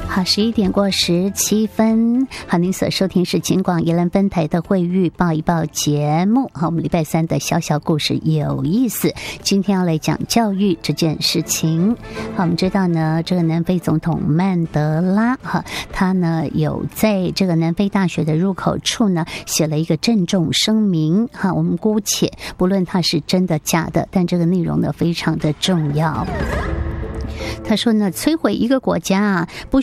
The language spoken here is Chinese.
好，11点过17分。好，您所收听是警广宜兰分台的慧玉报一报节目。好，我们礼拜三的小小故事有意思。今天要来讲教育这件事情。好，我们知道呢，这个南非总统曼德拉他呢有在这个南非大学的入口处呢写了一个郑重声明。我们姑且不论它是真的假的，但这个内容呢非常的重要。他说呢，摧毁一个国家不